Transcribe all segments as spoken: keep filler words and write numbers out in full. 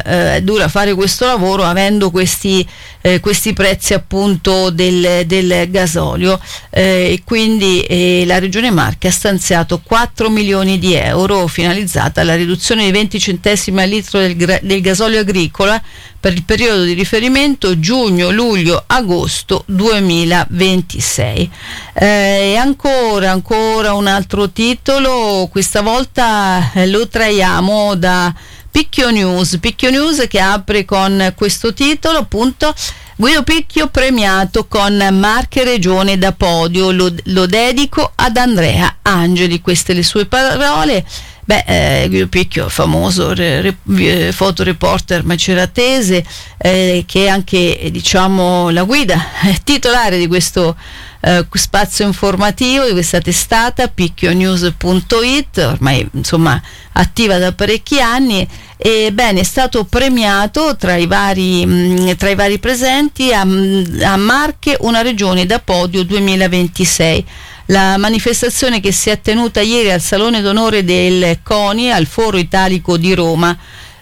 eh, è dura fare questo lavoro avendo questi, eh, questi prezzi appunto del, del gasolio, eh, e quindi eh, la Regione Marche ha stanziato quattro milioni di euro finalizzata alla riduzione di venti centesimi al litro del, del gasolio agricola per il periodo di riferimento giugno, luglio, agosto duemilaventisei. Eh, e ancora, ancora un altro titolo, questa volta eh, lo traiamo da Picchio News, Picchio News che apre con questo titolo appunto: Guido Picchio premiato con Marche Regione da podio, lo, lo dedico ad Andrea Angeli, queste le sue parole. Beh, eh, Guido Picchio, famoso re, re, fotoreporter maceratese, eh, che è anche, diciamo, la guida titolare di questo eh, spazio informativo, di questa testata picchio news punto it, ormai insomma attiva da parecchi anni. E bene, è stato premiato tra i vari, mh, tra i vari presenti a, a Marche una regione da podio duemilaventisei. La manifestazione che si è tenuta ieri al Salone d'Onore del CONI al Foro Italico di Roma.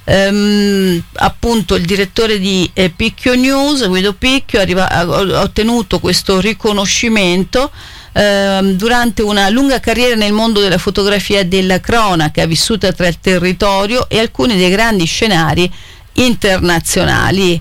Ehm, appunto il direttore di eh, Picchio News, Guido Picchio, arriva, ha, ha ottenuto questo riconoscimento ehm, durante una lunga carriera nel mondo della fotografia e della cronaca, vissuta tra il territorio e alcuni dei grandi scenari internazionali.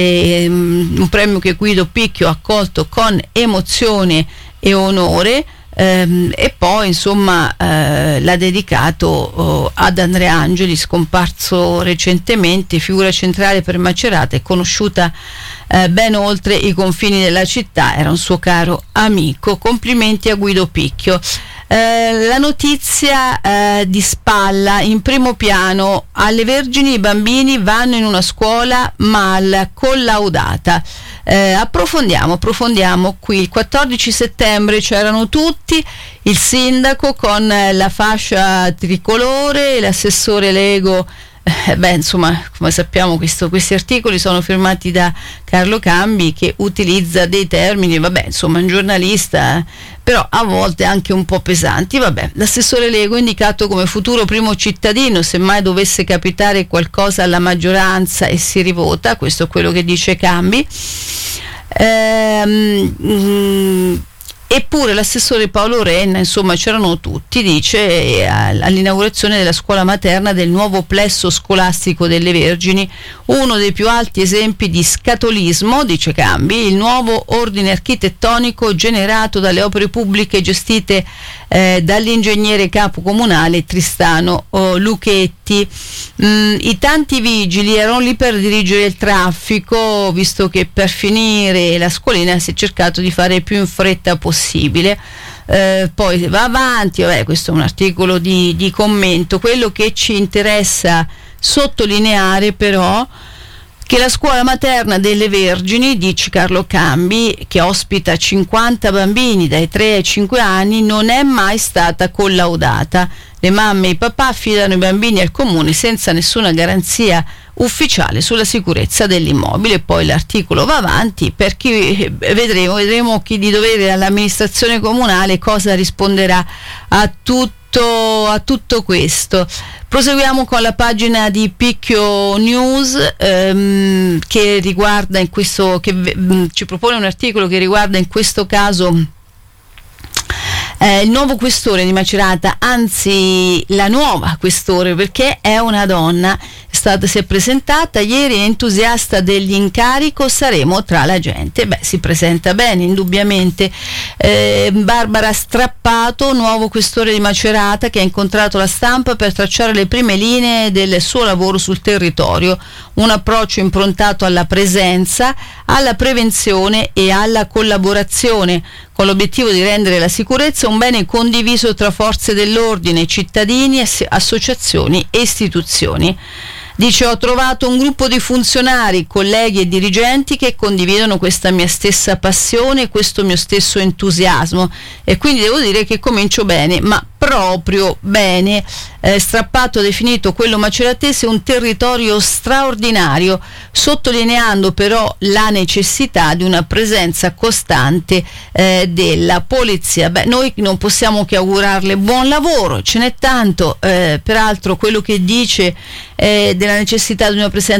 Ehm, un premio che Guido Picchio ha accolto con emozione e onore, ehm, e poi insomma eh, l'ha dedicato oh, ad Andrea Angeli, scomparso recentemente, figura centrale per Macerata e conosciuta eh, ben oltre i confini della città, era un suo caro amico. Complimenti a Guido Picchio. Eh, la notizia eh, di spalla in primo piano: alle Vergini i bambini vanno in una scuola mal collaudata. Eh, approfondiamo, approfondiamo qui. Il quattordici settembre c'erano tutti, il sindaco con la fascia tricolore, l'assessore Lego. Eh, beh, insomma, come sappiamo questo, questi articoli sono firmati da Carlo Cambi, che utilizza dei termini, vabbè, insomma, un giornalista, eh, però a volte anche un po' pesanti. Vabbè, l'assessore Lego indicato come futuro primo cittadino se mai dovesse capitare qualcosa alla maggioranza e si rivota, questo è quello che dice Cambi. Ehm, mm, Eppure l'assessore Paolo Renna, insomma c'erano tutti, dice, all'inaugurazione della scuola materna del nuovo plesso scolastico delle Vergini, uno dei più alti esempi di scatolismo, dice Cambi, il nuovo ordine architettonico generato dalle opere pubbliche gestite eh, dall'ingegnere capo comunale Tristano oh, Luchetti. Mm, I tanti vigili erano lì per dirigere il traffico, visto che per finire la scuolina si è cercato di fare più in fretta possibile. Possibile. Eh, poi va avanti, vabbè, questo è un articolo di, di commento. Quello che ci interessa sottolineare però che la scuola materna delle Vergini, dice Carlo Cambi, che ospita cinquanta bambini dai tre ai cinque anni, non è mai stata collaudata. Le mamme e i papà affidano i bambini al comune senza nessuna garanzia ufficiale sulla sicurezza dell'immobile. Poi l'articolo va avanti, per chi vedremo, vedremo chi di dovere all'amministrazione comunale cosa risponderà a tutto, a tutto questo. Proseguiamo con la pagina di Picchio News ehm, che riguarda in questo, che mh, ci propone un articolo che riguarda in questo caso Eh, il nuovo questore di Macerata, anzi la nuova questore, perché è una donna, è stata, si è presentata ieri, entusiasta dell'incarico, saremo tra la gente. Beh, si presenta bene indubbiamente. eh, Barbara Strappato, nuovo questore di Macerata, che ha incontrato la stampa per tracciare le prime linee del suo lavoro sul territorio, un approccio improntato alla presenza, alla prevenzione e alla collaborazione, con l'obiettivo di rendere la sicurezza un bene condiviso tra forze dell'ordine, cittadini, associazioni e istituzioni. Dice: ho trovato un gruppo di funzionari, colleghi e dirigenti che condividono questa mia stessa passione, questo mio stesso entusiasmo, e quindi devo dire che comincio bene, ma proprio bene. Eh, Strappato ha definito quello maceratese un territorio straordinario, sottolineando però la necessità di una presenza costante eh, della polizia. Beh, noi non possiamo che augurarle buon lavoro, ce n'è tanto. Eh, peraltro quello che dice eh, della necessità di una presenza